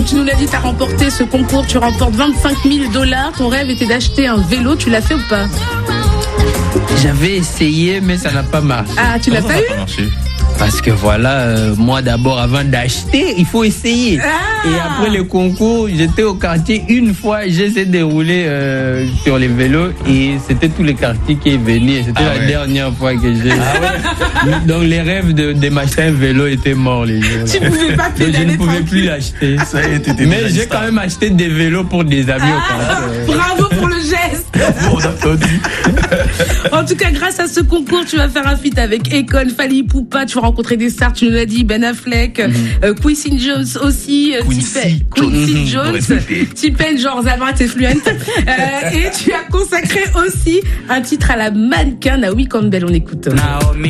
tu nous l'as dit, tu as remporté ce concours, tu remportes $25 000. Ton rêve était d'acheter un vélo, tu l'as fait ou pas? J'avais essayé, mais ça n'a pas marché. Ah, tu l'as pas eu? Parce que voilà, moi d'abord, avant d'acheter, il faut essayer. Et après le concours, j'étais au quartier une fois, j'ai essayé de rouler sur les vélos et c'était tous les quartiers qui est venu. Et c'était la dernière fois que j'ai. Donc les rêves de m'acheter un vélo étaient morts les jours. Tu pouvais pas pédaler. Donc je ne pouvais plus l'acheter. Mais j'ai quand même acheté des vélos pour des amis au quartier. Bravo pour le geste. On applaudit. En tout cas, grâce à ce concours, tu vas faire un feat avec Akon, Fally Ipupa, tu vas rencontrer des stars, tu nous l'as dit, Ben Affleck, Quincy Jones aussi, Quincy Jones, T-Pain, genre Zalma, t'es fluent. Et tu as consacré aussi un titre à la mannequin Naomi Campbell, on écoute.